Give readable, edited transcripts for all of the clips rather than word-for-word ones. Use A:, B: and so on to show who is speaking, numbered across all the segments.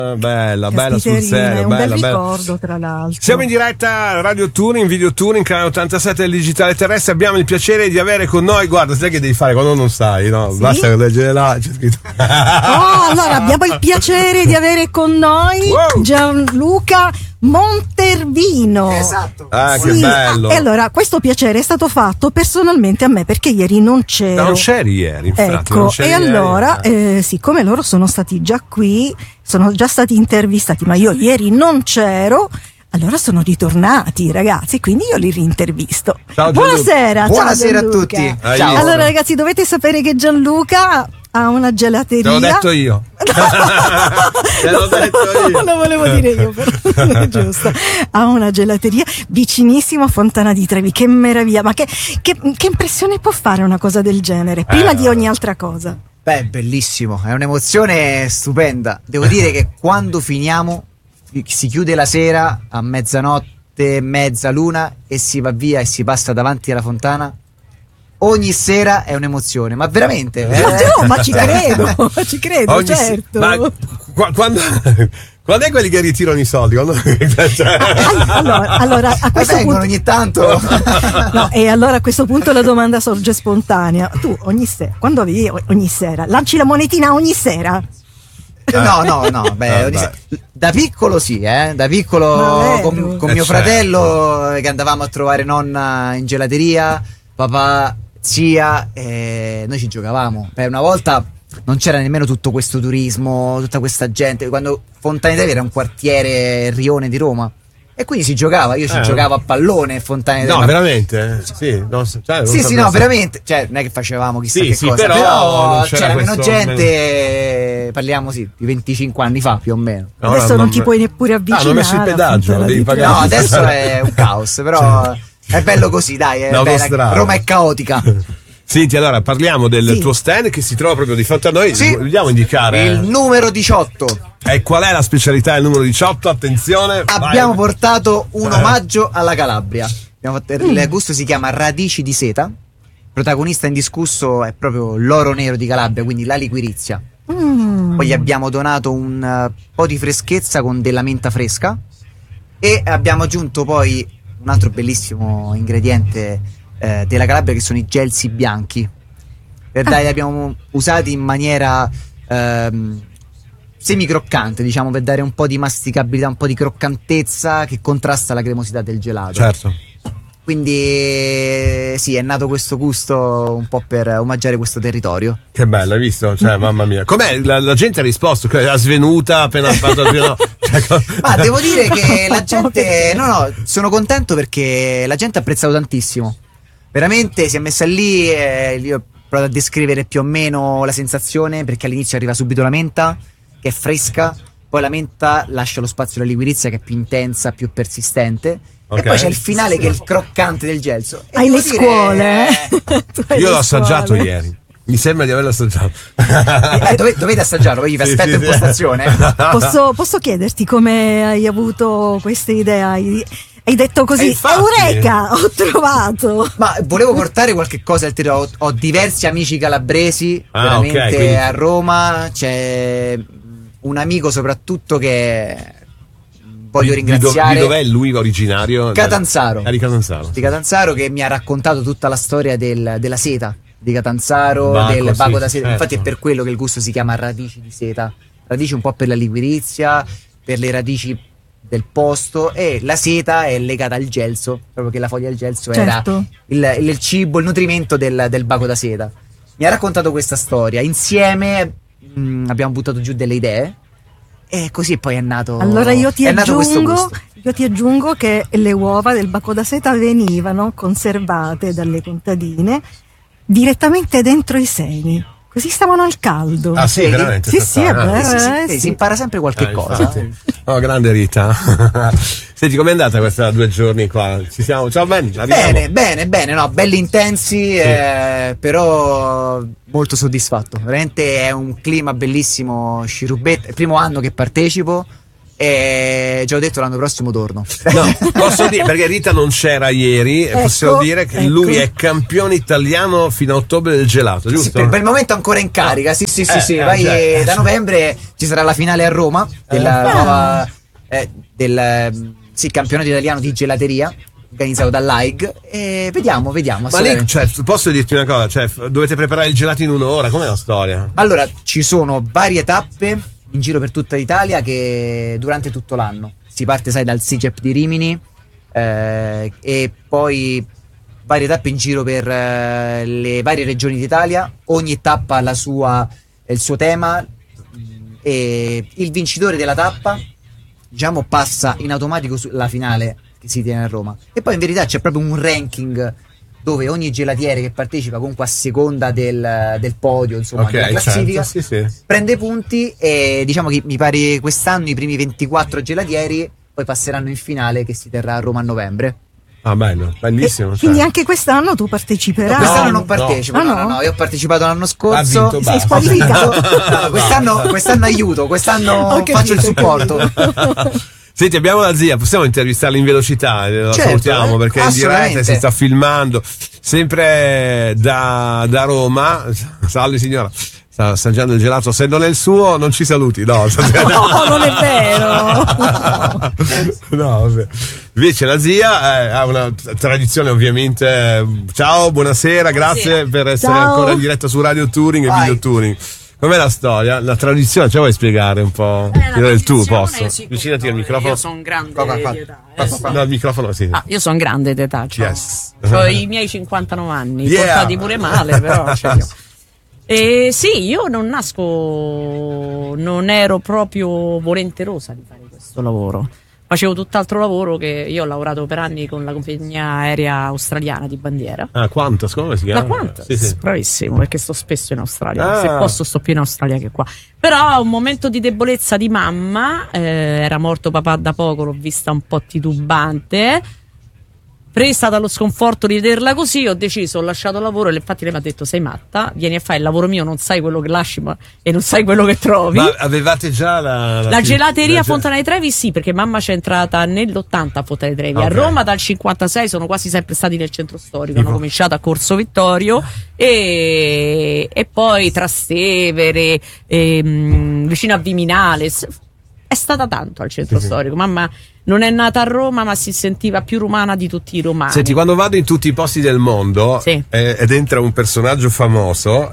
A: Bella sul serio,
B: un
A: bella.
B: bel ricordo, tra l'altro.
A: Siamo in diretta Radio Touring, Video Touring, canale 87 del Digitale Terrestre. Abbiamo il piacere di avere con noi, guarda, sai che devi fare quando non sai, no? Sì? Basta leggere là, c'è scritto.
B: Allora abbiamo il piacere di avere con noi Gianluca Montervino.
C: Esatto.
A: Che bello.
B: E allora questo piacere è stato fatto personalmente a me, perché ieri non c'ero.
A: Non c'eri ieri, infatti.
B: Ecco,
A: non c'eri
B: e
A: ieri.
B: allora siccome loro sono stati già qui, sono già stati intervistati, ma io ieri non c'ero, allora sono ritornati, ragazzi, quindi io li rintervisto.
A: Ciao,
B: Buonasera.
C: Buonasera a
B: Gianluca.
C: tutti.
A: Ciao.
B: Allora ragazzi, dovete sapere che Gianluca ha una gelateria.
A: Te l'ho detto io. Te l'ho detto io.
B: Lo volevo dire io, però non è giusto. Ha una gelateria vicinissimo a Fontana di Trevi. Che meraviglia! Ma che impressione può fare una cosa del genere? Prima di ogni altra cosa.
C: Beh, bellissimo, è un'emozione stupenda. Devo dire che quando finiamo, si chiude la sera a mezzanotte, mezzaluna, e si va via e si passa davanti alla fontana, ogni sera è un'emozione, ma veramente.
B: No, ma ci credo, certo.
A: Ma quando è quelli che ritirano i soldi?
B: Allora a questo
C: Vengono
B: punto
C: ogni tanto.
B: no, e allora a questo punto la domanda sorge spontanea. Tu ogni sera, quando avevi ogni sera, lanci la monetina ogni sera?
C: No, da piccolo sì, da piccolo con mio fratello, che andavamo a trovare nonna in gelateria, papà, zia, noi ci giocavamo. Una volta non c'era nemmeno tutto questo turismo, tutta questa gente, quando Fontana di Trevi era un quartiere rione di Roma, e quindi si giocava, io ci giocavo a pallone a Fontana di Trevi.
A: No, veramente? Sì,
C: no, veramente, cioè non è che facevamo chissà che cosa,
A: però
C: c'era meno gente, parliamo di 25 anni fa più o meno.
B: Adesso non ti puoi neppure avvicinare.
A: Hanno messo il pedaggio, lo devi pagare.
C: No, adesso è un caos, però è bello così, dai, Roma è caotica.
A: Senti, allora parliamo del tuo stand che si trova proprio di fronte a noi.
C: Sì.
A: Vogliamo indicare
C: il numero 18.
A: E qual è la specialità del numero 18? Attenzione.
C: Abbiamo portato un omaggio alla Calabria. Il gusto si chiama Radici di Seta. Il protagonista indiscusso è proprio l'oro nero di Calabria, quindi la liquirizia. Poi gli abbiamo donato un po' di freschezza con della menta fresca, e abbiamo aggiunto poi un altro bellissimo ingrediente della Calabria, che sono i gelsi bianchi. Li abbiamo usati in maniera semi-croccante, diciamo, per dare un po' di masticabilità, un po' di croccantezza che contrasta la cremosità del gelato.
A: Certo.
C: Quindi sì, è nato questo gusto un po' per omaggiare questo territorio.
A: Che bello, hai visto? Cioè, mamma mia. Com'è? La gente ha risposto? È svenuta appena fatto
C: Ma devo dire che la gente... No, sono contento perché la gente ha apprezzato tantissimo. Veramente si è messa lì, io ho provato a descrivere più o meno la sensazione, perché all'inizio arriva subito la menta, che è fresca, poi la menta lascia lo spazio alla liquirizia, che è più intensa, più persistente, e poi c'è il finale che è il croccante del gelso.
B: Hai le scuole?
A: Io l'ho assaggiato ieri. Mi sembra di averlo assaggiato.
C: Dovete assaggiarlo, poi vi aspetto in postazione.
B: Posso chiederti come hai avuto questa idea? Hai detto così,
A: infatti,
B: Eureka, ho trovato.
C: Ma volevo portare qualche cosa al territorio. Ho diversi amici calabresi, veramente,
A: okay, quindi...
C: a Roma. C'è un amico soprattutto che voglio ringraziare.
A: Di dov'è lui originario?
C: Catanzaro.
A: Di Catanzaro.
C: Di Catanzaro, che mi ha raccontato tutta la storia della seta di Catanzaro, del baco da seta.
A: certo.
C: Infatti è per quello che il gusto si chiama Radici di Seta. Radici un po' per la liquirizia, per le radici del posto, e la seta è legata al gelso, proprio che la foglia del gelso
B: certo.
C: era il cibo, il nutrimento del baco da seta. Mi ha raccontato questa storia, insieme abbiamo buttato giù delle idee, e così poi è nato.
B: Allora io ti
C: aggiungo
B: che le uova del baco da seta venivano conservate dalle contadine direttamente dentro i seni, così stavano al caldo.
A: Ah sì, veramente?
B: Sì, è vero.
C: Si impara sempre qualche cosa.
A: Oh, grande Rita. Senti, com'è andata questa 2 giorni qua? Ci siamo? Ciao,
C: bene, no, belli intensi, però molto soddisfatto. Veramente è un clima bellissimo, Scirubetta, è il primo anno che partecipo, E già ho detto, l'anno prossimo torno.
A: No, posso dire, perché Rita non c'era ieri, possiamo dire che lui è campione italiano fino a ottobre del gelato, giusto?
C: Sì, per il momento ancora in carica, sì. Poi
A: cioè.
C: da novembre ci sarà la finale a Roma della nuova del campionato italiano di gelateria organizzato dall'AIG, e vediamo.
A: Ma lì, cioè, posso dirti una cosa, cioè, dovete preparare il gelato in un'ora, com'è la storia?
C: Allora, ci sono varie tappe in giro per tutta l'Italia che durante tutto l'anno si parte, sai, dal SIGEP di Rimini, e poi varie tappe in giro per le varie regioni d'Italia. Ogni tappa ha il suo tema, e il vincitore della tappa, diciamo, passa in automatico sulla finale che si tiene a Roma. E poi in verità c'è proprio un ranking dove ogni gelatiere che partecipa, comunque a seconda del podio, insomma, della classifica,
A: certo, sì.
C: prende punti, e diciamo che mi pare quest'anno i primi 24 gelatieri poi passeranno in finale, che si terrà a Roma a novembre.
A: Ah, bello, bellissimo.
B: Quindi anche quest'anno tu parteciperai?
C: No, quest'anno non partecipo, no, io ho partecipato l'anno scorso.
A: Vinto,
B: sei squalificato.
C: Quest'anno aiuto, quest'anno faccio il supporto.
A: Senti, abbiamo la zia, possiamo intervistarla in velocità? La salutiamo perché è in diretta, si sta filmando. Sempre da Roma. Salve signora. Sta assaggiando il gelato, se non è il suo non ci saluti. No,
B: non è vero.
A: No, vabbè. Invece la zia ha una tradizione, ovviamente. Ciao, buonasera, grazie per essere ancora in diretta su Radio Touring e Video Touring. Com'è la storia? La tradizione, ce la vuoi spiegare un po'? Il tuo posso? Avvicinati al microfono.
D: Io sono grande d'età.
A: No, il microfono, sì.
D: Io sono grande d'età.
A: Yes.
D: Ho i miei 59 anni, portati pure male, però ce li ho. Sì, io non ero proprio volenterosa di fare questo lavoro. Facevo tutt'altro lavoro, che io ho lavorato per anni con la compagnia aerea australiana di bandiera.
A: Ah, Qantas, come si chiama?
D: La Qantas,
A: sì.
D: bravissimo, perché sto spesso in Australia. Se posso sto più in Australia che qua. Però a un momento di debolezza di mamma, era morto papà da poco, l'ho vista un po' titubante. Presa dallo sconforto di vederla così, ho deciso, ho lasciato il lavoro, e infatti lei mi ha detto: sei matta, vieni a fare il lavoro mio, non sai quello che lasci e non sai quello che trovi.
A: Ma avevate già la
D: gelateria a Fontana di Trevi? Sì, perché mamma c'è entrata nell'80 a Fontana di Trevi.
A: Okay.
D: A Roma dal 56 sono quasi sempre stati nel centro storico, hanno cominciato a Corso Vittorio e poi Trastevere, vicino a Viminale. È stata tanto al centro storico. Mamma non è nata a Roma, ma si sentiva più romana di tutti i romani.
A: Senti, quando vado in tutti i posti del mondo ed entra un personaggio famoso,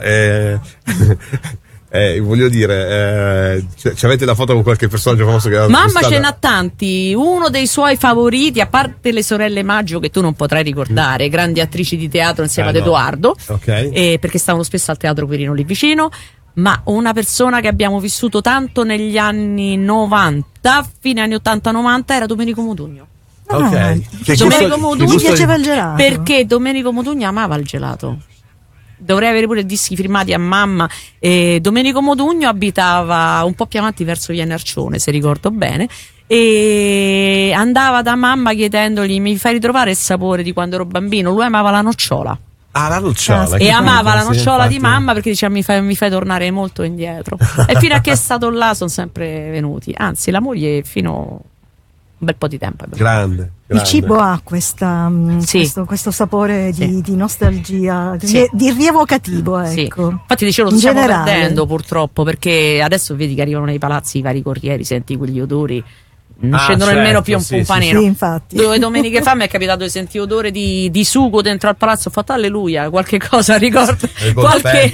A: voglio dire, avete la foto con qualche personaggio famoso che
D: mamma ce n'ha tanti. Uno dei suoi favoriti, a parte le sorelle Maggio, che tu non potrai ricordare, grandi attrici di teatro insieme ad Edoardo, perché stavano spesso al Teatro Quirino lì vicino. Ma una persona che abbiamo vissuto tanto negli anni 90, fine anni 80-90, era Domenico Modugno. Domenico Modugno
B: mi piaceva il gelato.
D: Perché Domenico Modugno amava il gelato. Dovrei avere pure dischi firmati a mamma. Domenico Modugno abitava un po' più avanti verso via Narcione, se ricordo bene, e andava da mamma chiedendogli: mi fai ritrovare il sapore di quando ero bambino? Lui amava la nocciola.
A: Ah, la nocciola.
D: E amava la nocciola di mamma, perché diceva: mi fai tornare molto indietro. E fino a che è stato là sono sempre venuti. Anzi, la moglie fino un bel po' di tempo.
A: Grande.
B: Il cibo ha questo sapore di nostalgia, di rievocativo, ecco.
D: Sì. Infatti dicevo, lo stiamo perdendo purtroppo, perché adesso vedi che arrivano nei palazzi i vari corrieri, senti quegli odori. Non scendono nemmeno più un pompanino.
B: Sì, infatti.
D: 2 domeniche fa mi è capitato di sentire odore di sugo dentro al palazzo. Ho fatto alleluia, qualche cosa ricorda. Qualche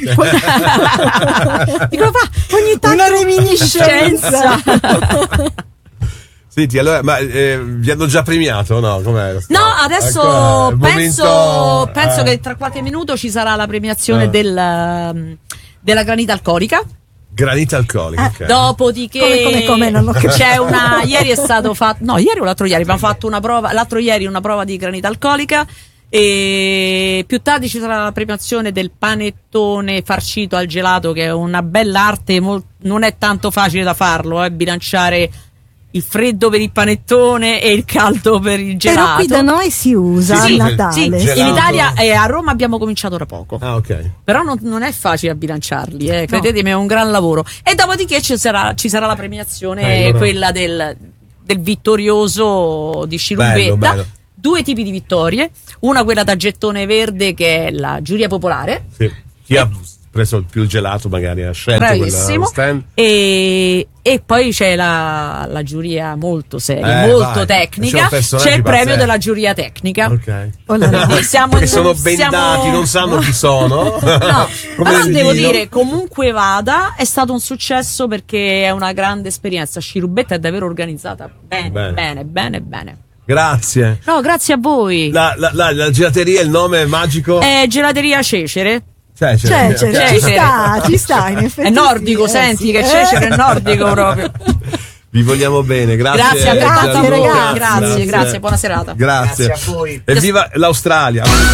B: dico, ogni tanto una reminiscenza.
A: Senti, allora, ma vi hanno già premiato, no? Com'è?
D: No, adesso penso che tra qualche minuto ci sarà la premiazione della granita alcolica.
A: Granita alcolica.
D: Dopodiché
B: come non ho capito.
D: c'è ieri è stato fatto, no, ieri o l'altro ieri abbiamo fatto una prova, l'altro ieri una prova di granita alcolica, e più tardi ci sarà la premiazione del panettone farcito al gelato, che è una bella arte, non è tanto facile da farlo, bilanciare il freddo per il panettone e il caldo per il gelato.
B: Però qui da noi si usa a Natale.
D: Sì, in Italia a Roma abbiamo cominciato da poco.
A: Ah, ok.
D: Però non è facile abbilancearli, credetemi, è un gran lavoro. E dopodiché ci sarà la premiazione,
A: allora.
D: quella del vittorioso di Scirubbetta.
A: Bello.
D: 2 tipi di vittorie, una quella da gettone verde che è la giuria popolare.
A: Sì. Chi ha preso più gelato magari ha scelto
D: bravissimo,
A: stand.
D: E poi c'è la giuria molto seria, molto tecnica, c'è il premio della giuria tecnica.
A: Ok.
D: Che
A: sono bendati, non sanno chi sono.
D: No, però devo dire, comunque vada, è stato un successo perché è una grande esperienza. Scirubbetta è davvero organizzata bene.
A: Grazie.
D: No, grazie a voi.
A: La gelateria, il nome magico?
D: È Gelateria Cecere.
B: Cecere. Ci sta, in effetti.
D: È nordico, senti che Cecere è nordico proprio.
A: Vi vogliamo bene, grazie.
D: Grazie, ragazzi. Grazie, buona serata.
A: Grazie
C: Grazie a voi.
A: E viva l'Australia.